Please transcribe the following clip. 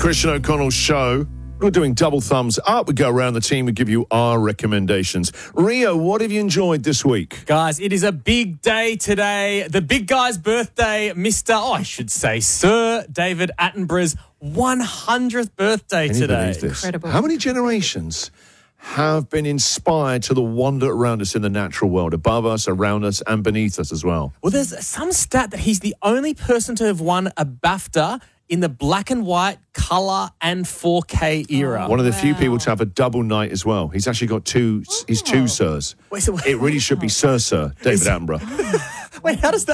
Christian O'Connell's show. We're doing double thumbs up. We go around the team and give you our recommendations. Rio, what have you enjoyed this week? Guys, it is a big day today. The big guy's birthday, Sir David Attenborough's 100th birthday Can you today. believe this? Incredible. How many generations have been inspired to the wonder around us in the natural world, above us, around us, and beneath us as well? Well, there's some stat that he's the only person to have won a BAFTA in the black and white, colour and 4K era. One of the few people to have a double night as well. He's actually got two sirs. Wait, so- It really should be Sir David Attenborough. Wait, how does that